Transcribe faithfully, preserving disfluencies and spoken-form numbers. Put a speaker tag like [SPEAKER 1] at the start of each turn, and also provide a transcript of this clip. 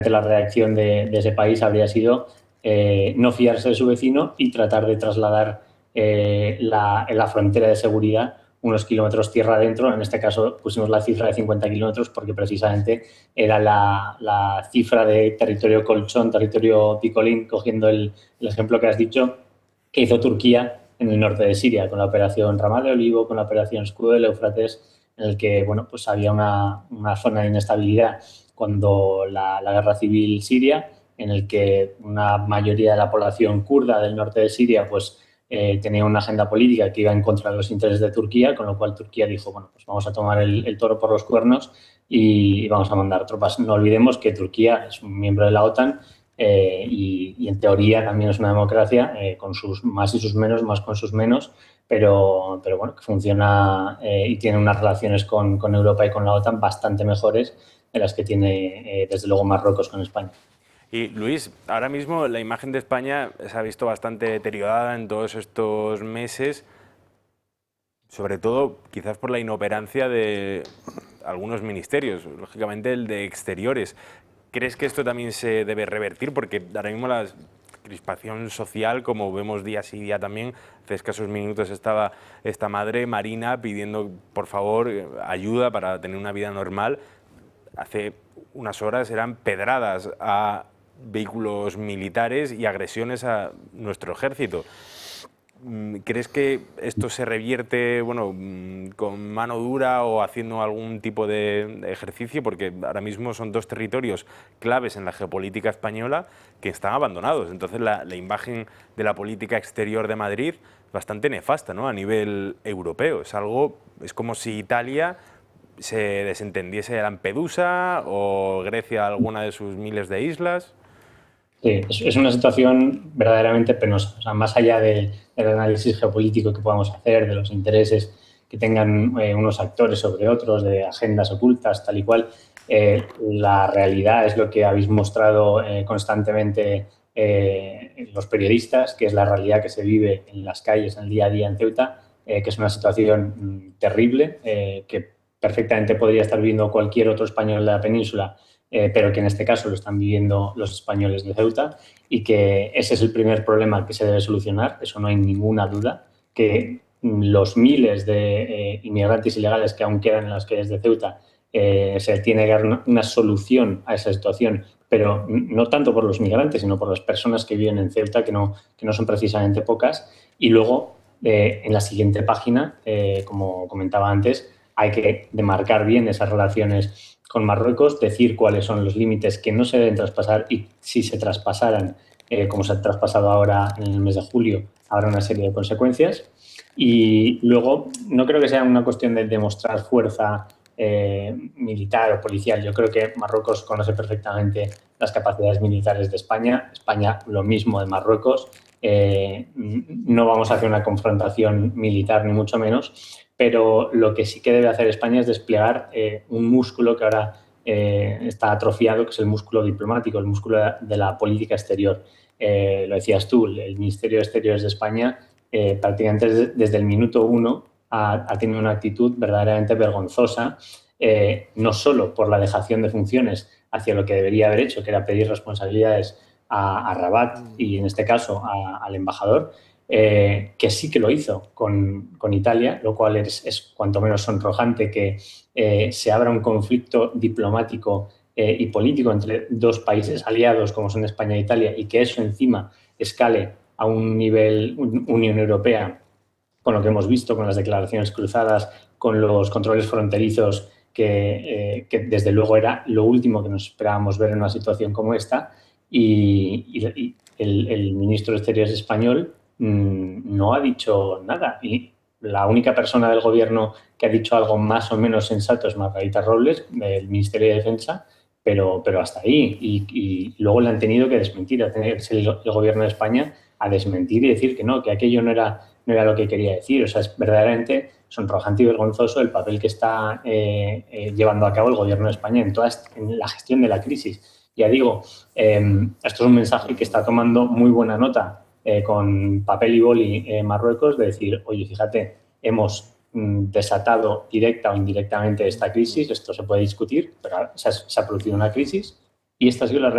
[SPEAKER 1] la reacción de, de ese país habría sido eh, no fiarse de su vecino y tratar de trasladar eh, la, la frontera de seguridad unos kilómetros tierra adentro. En este caso pusimos la cifra de cincuenta kilómetros porque precisamente era la, la cifra de territorio colchón, territorio picolín, cogiendo el, el ejemplo que has dicho, que hizo Turquía en el norte de Siria, con la operación Ramal de Olivo, con la operación Escudo del Éufrates, en el que bueno, pues había una, una zona de inestabilidad cuando la, la guerra civil siria, en el que una mayoría de la población kurda del norte de Siria pues eh, tenía una agenda política que iba en contra de los intereses de Turquía, con lo cual Turquía dijo, bueno, pues vamos a tomar el, el toro por los cuernos y, y vamos a mandar tropas. No olvidemos que Turquía es un miembro de la OTAN eh, y, y en teoría también es una democracia eh, con sus más y sus menos, más con sus menos, pero, pero bueno, que funciona eh, y tiene unas relaciones con, con Europa y con la OTAN bastante mejores de las que tiene, eh, desde luego, Marruecos con España.
[SPEAKER 2] Y Luis, ahora mismo la imagen de España se ha visto bastante deteriorada en todos estos meses, sobre todo quizás por la inoperancia de algunos ministerios, lógicamente el de Exteriores. ¿Crees que esto también se debe revertir? Porque ahora mismo la crispación social, como vemos día sí día también, hace escasos minutos estaba esta madre, Marina, pidiendo por favor ayuda para tener una vida normal. Hace unas horas eran pedradas a vehículos militares y agresiones a nuestro ejército. ¿Crees que esto se revierte, bueno, con mano dura o haciendo algún tipo de ejercicio? Porque ahora mismo son dos territorios claves en la geopolítica española que están abandonados. Entonces la, la imagen de la política exterior de Madrid es bastante nefasta, ¿no?, a nivel europeo. Es algo, es como si Italia se desentendiese de Lampedusa o Grecia alguna de sus miles de islas.
[SPEAKER 1] Sí, es, es una situación verdaderamente penosa. O sea, más allá de, del análisis geopolítico que podamos hacer, de los intereses que tengan eh, unos actores sobre otros, de agendas ocultas, tal y cual, eh, la realidad es lo que habéis mostrado eh, constantemente eh, los periodistas, que es la realidad que se vive en las calles, en el día a día en Ceuta, eh, que es una situación mm, terrible, eh, que perfectamente podría estar viviendo cualquier otro español de la península, Eh, pero que en este caso lo están viviendo los españoles de Ceuta y que ese es el primer problema que se debe solucionar, eso no hay ninguna duda, que los miles de eh, inmigrantes ilegales que aún quedan en las calles de Ceuta eh, se tiene que dar una, una solución a esa situación, pero no tanto por los migrantes, sino por las personas que viven en Ceuta, que no, que no son precisamente pocas. Y luego, eh, en la siguiente página, eh, como comentaba antes, hay que demarcar bien esas relaciones con Marruecos, decir cuáles son los límites que no se deben traspasar y si se traspasaran, eh, como se ha traspasado ahora en el mes de julio, habrá una serie de consecuencias. Y luego, no creo que sea una cuestión de demostrar fuerza eh, militar o policial. Yo creo que Marruecos conoce perfectamente las capacidades militares de España. España, lo mismo de Marruecos. Eh, no vamos a hacer una confrontación militar, ni mucho menos, pero lo que sí que debe hacer España es desplegar eh, un músculo que ahora eh, está atrofiado, que es el músculo diplomático, el músculo de la, de la política exterior. Eh, lo decías tú, el Ministerio de Exteriores de España eh, prácticamente desde, desde el minuto uno ha, ha tenido una actitud verdaderamente vergonzosa, eh, no solo por la dejación de funciones hacia lo que debería haber hecho, que era pedir responsabilidades a, a Rabat y en este caso a, al embajador, Eh, que sí que lo hizo con, con Italia, lo cual es, es cuanto menos sonrojante que eh, se abra un conflicto diplomático eh, y político entre dos países aliados como son España e Italia y que eso encima escale a un nivel un, Unión Europea, con lo que hemos visto, con las declaraciones cruzadas, con los controles fronterizos, que, eh, que desde luego era lo último que nos esperábamos ver en una situación como esta, y, y, y el, el ministro de Exteriores español no ha dicho nada y la única persona del gobierno que ha dicho algo más o menos sensato es Margarita Robles, del Ministerio de Defensa, pero, pero hasta ahí. Y, y luego le han tenido que desmentir, ha tenido que ser el, el gobierno de España a desmentir y decir que no, que aquello no era, no era lo que quería decir. O sea, es verdaderamente sonrojante y vergonzoso el papel que está eh, eh, llevando a cabo el gobierno de España en toda en la gestión de la crisis. Ya digo, eh, esto es un mensaje que está tomando muy buena nota Eh, con papel y boli eh, Marruecos, de decir, oye, fíjate, hemos mm, desatado directa o indirectamente esta crisis, esto se puede discutir, pero se ha, se ha producido una crisis y esta ha sido la